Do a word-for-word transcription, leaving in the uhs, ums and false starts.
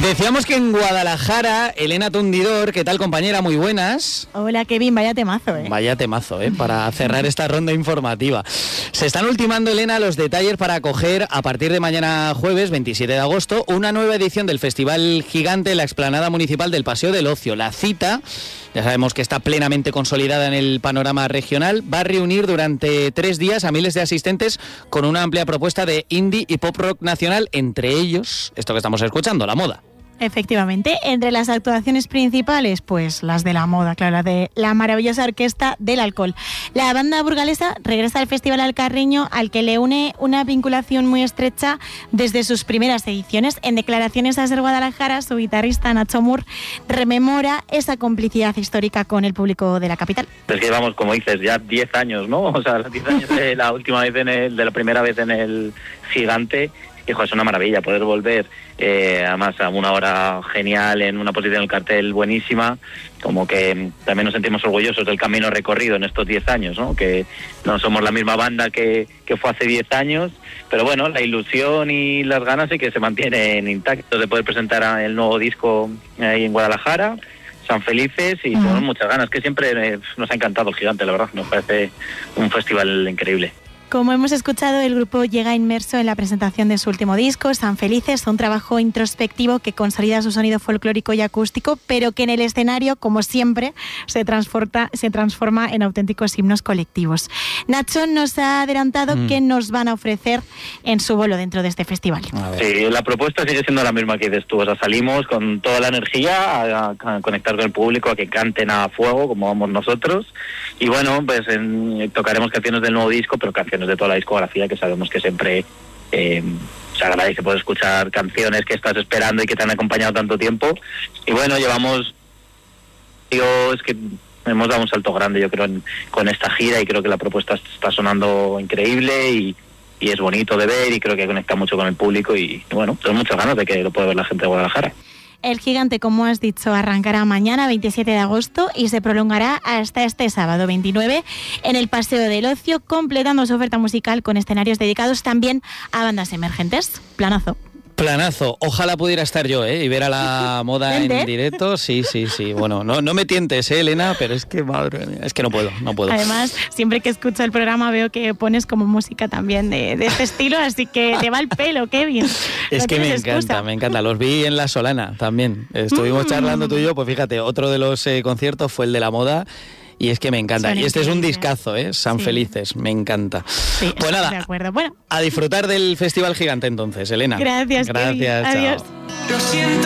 Decíamos que en Guadalajara, Elena Tundidor, ¿qué tal, compañera? Muy buenas. Hola, Kevin, vaya temazo, ¿eh? Vaya temazo, ¿eh? Para cerrar esta ronda informativa. Se están ultimando, Elena, los detalles para acoger a partir de mañana jueves, veintisiete de agosto, una nueva edición del Festival Gigante en la explanada municipal del Paseo del Ocio. La cita, ya sabemos que está plenamente consolidada en el panorama regional, va a reunir durante tres días a miles de asistentes con una amplia propuesta de indie y pop rock nacional, entre ellos, esto que estamos escuchando, la moda. Efectivamente, entre las actuaciones principales, pues las de la moda, claro, las de la maravillosa Orquesta del Alcohol. La banda burgalesa regresa al Festival Alcarreño, al que le une una vinculación muy estrecha desde sus primeras ediciones. En declaraciones a Ser Guadalajara, su guitarrista Nacho Mur rememora esa complicidad histórica con el público de la capital. Es que llevamos, como dices, ya diez años, ¿no? O sea, diez años de la última vez, en el, de la primera vez en el Gigante. Hijo, es una maravilla poder volver, eh, además a una hora genial, en una posición del cartel buenísima, como que también nos sentimos orgullosos del camino recorrido en estos diez años, ¿no? Que no somos la misma banda que, que fue hace diez años, pero bueno, la ilusión y las ganas sí que se mantienen intactos de poder presentar el nuevo disco ahí en Guadalajara. San Felices y tenemos muchas ganas, que siempre nos ha encantado el Gigante, la verdad, nos parece un festival increíble. Como hemos escuchado, el grupo llega inmerso en la presentación de su último disco, San Felices, un trabajo introspectivo que consolida su sonido folclórico y acústico, pero que en el escenario, como siempre, se transforma, se transforma en auténticos himnos colectivos. Nacho nos ha adelantado mm. qué nos van a ofrecer en su bolo dentro de este festival. Sí, la propuesta sigue siendo la misma que dices tú, o sea, salimos con toda la energía a, a conectar con el público, a que canten a fuego, como vamos nosotros, y bueno, pues en, tocaremos canciones del nuevo disco, pero canciones de toda la discografía, que sabemos que siempre eh, se agradece poder escuchar canciones que estás esperando y que te han acompañado tanto tiempo. Y bueno, llevamos, digo, es que hemos dado un salto grande, yo creo, en, con esta gira, y creo que la propuesta está sonando increíble y, y es bonito de ver, y creo que conecta mucho con el público, y, y bueno, tengo muchas ganas de que lo pueda ver la gente de Guadalajara. El Gigante, como has dicho, arrancará mañana, veintisiete de agosto, y se prolongará hasta este sábado, veintinueve, en el Paseo del Ocio, completando su oferta musical con escenarios dedicados también a bandas emergentes. Planazo. Planazo. Ojalá pudiera estar yo, ¿eh? Y ver a la moda en directo. Sí, sí, sí. Bueno, no, no me tientes, ¿eh, Elena? Pero es que, madre mía, es que no puedo, no puedo. Además, siempre que escucho el programa veo que pones como música también de, de este estilo, así que te va el pelo, Kevin. Es no que me excusa. encanta, me encanta. Los vi en La Solana también. Estuvimos mm. charlando tú y yo, pues fíjate, otro de los eh, conciertos fue el de la moda. Y es que me encanta. Son y este es un discazo, ¿eh? San sí. Felices, me encanta. Sí, pues nada, de acuerdo. Bueno, a disfrutar del Festival Gigante entonces, Elena. Gracias, Gracias, Kevin. Adiós. Chao.